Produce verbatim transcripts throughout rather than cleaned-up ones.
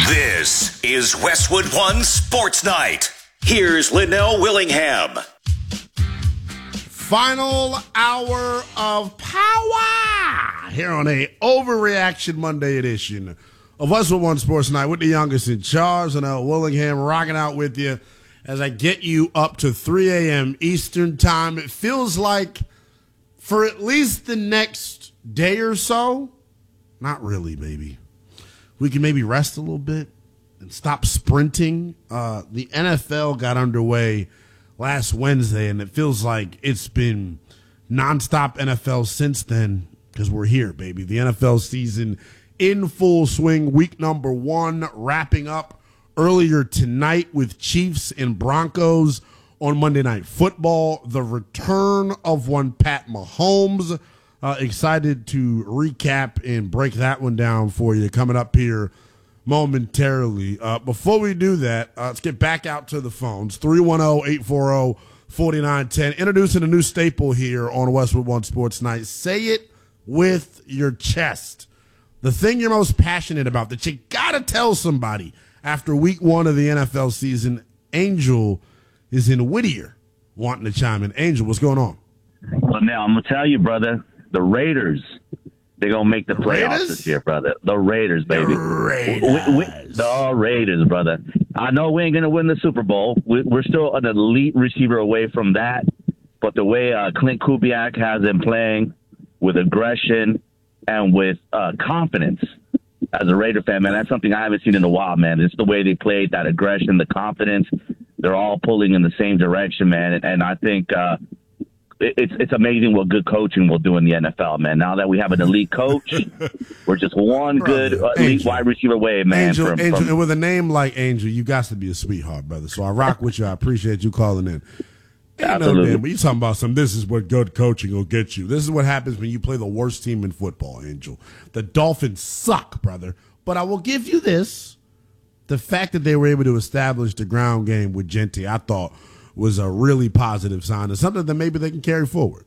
This is Westwood One Sports Night. Here's Linnell Willingham. Final hour of power here on a Overreaction Monday edition of Westwood One Sports Night with the youngest in charge, Linnell Willingham, rocking out with you as I get you up to three a.m. Eastern time. It feels like for at least the next day or so, not really, baby. We can maybe rest a little bit and stop sprinting. Uh, the N F L got underway last Wednesday, and it feels like it's been nonstop N F L since then because we're here, baby. The N F L season in full swing. Week number one wrapping up earlier tonight with Chiefs and Broncos on Monday Night Football. The return of one Pat Mahomes. Uh, excited to recap and break that one down for you coming up here momentarily. Uh, before we do that, uh, let's get back out to the phones. three one zero, eight four zero, four nine one zero. Introducing a new staple here on Westwood One Sports Night. Say it with your chest. The thing you're most passionate about that you got to tell somebody after week one of the N F L season. Angel is in Whittier wanting to chime in. Angel, what's going on? Well, now, I'm going to tell you, brother, the Raiders, they're going to make the playoffs Raiders? this year, brother. The Raiders, baby. The Raiders. We, we, the Raiders, brother. I know we ain't going to win the Super Bowl. We, we're still an elite receiver away from that. But the way uh, Clint Kubiak has them playing with aggression and with uh, confidence as a Raider fan, man, that's something I haven't seen in a while, man. It's the way they played, that aggression, the confidence. They're all pulling in the same direction, man. And, and I think uh, – It's it's amazing what good coaching will do in the N F L, man. Now that we have an elite coach, we're just one brother, good elite Angel, wide receiver away, man. Angel, from, Angel, from, and with a name like Angel, you got to be a sweetheart, brother. So I rock with you. I appreciate you calling in. Ain't Absolutely. No damn, but you talking about some, this is what good coaching will get you. This is what happens when you play the worst team in football, Angel. The Dolphins suck, brother. But I will give you this. The fact that they were able to establish the ground game with Gentry, I thought, was a really positive sign and something that maybe they can carry forward.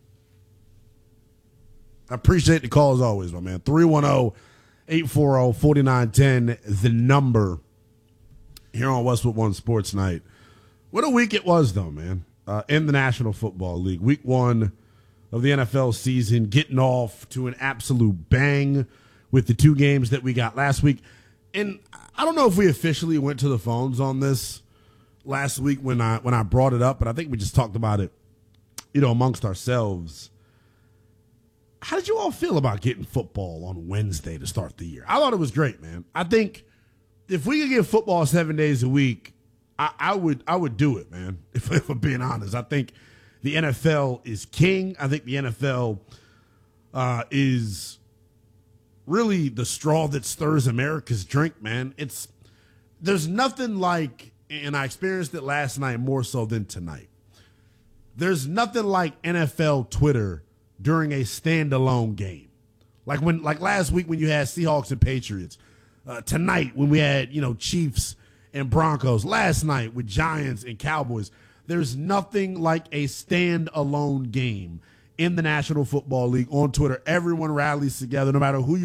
I appreciate the call as always, my man. three one zero, eight four zero, four nine one zero, the number here on Westwood One Sports Night. What a week it was, though, man, uh, in the National Football League. Week one of the N F L season, getting off to an absolute bang with the two games that we got last week. And I don't know if we officially went to the phones on this last week when I when I brought it up, but I think we just talked about it, you know, amongst ourselves. How did you all feel about getting football on Wednesday to start the year? I thought it was great, man. I think if we could get football seven days a week, I, I would I would do it, man. If, if I'm being honest, I think the N F L is king. I think the N F L uh, is really the straw that stirs America's drink, man. It's there's nothing like, and I experienced it last night more so than tonight. There's nothing like N F L Twitter during a standalone game. Like when, like last week when you had Seahawks and Patriots. Uh, tonight when we had, you know, Chiefs and Broncos. Last night with Giants and Cowboys. There's nothing like a standalone game in the National Football League on Twitter. Everyone rallies together no matter who you